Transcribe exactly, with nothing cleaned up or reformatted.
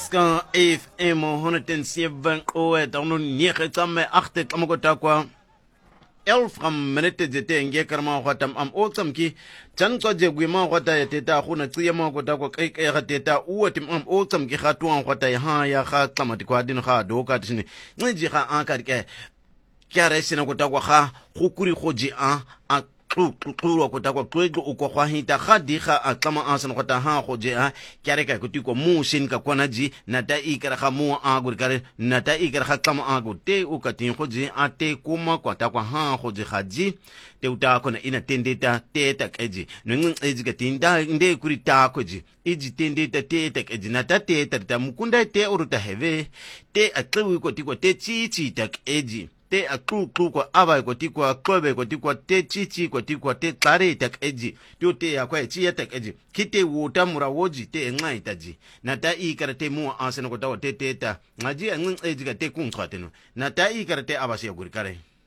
Ska F M honderdzeven oe dan negen tsamme achte tsamokota kwa elf ram minute jete nge karma khwatam am otsam ki chan ko je gwima khwata ya teta khuna tsiya ma ko ta ko kai kai ga teta uwa tim am otsam ki khatwa khwata ya ha ya kha tsamati kwa din kha do ka tshini nji kha an ka ke kya re sina ko ta kwa kha khukuri khoji a a tlu ko ta kwa tlu ko kwa hita khadi kha a tlama asan ko ta ha khoje a kyare ka ko ti ko mu shin ka kona ji na ta ikara kha mu a gur kare na ta ikara kha tlama a go te u ka tin khoje a te kuma ko ta kwa ha khoje khaji te uta ko na ina tendeta te ta keji no ngin eji ka tinda nde kuri ta ko ji iji tendeta te ta keji na ta te ta ta mukunda te uruta heve te a tlu ko ti ko te chi chi ta keji te a klu klu ko aba ko ti ko klobe ko ti ko te chi chi ko ti ko te tlare tak eji to te ya kwa chi ya tak eji kite wuta mura woji te ngai taji na ta i karate mu asen ko ta te te ta ngaji ngin eji ka te kun khateno na ta i karate aba se guri kare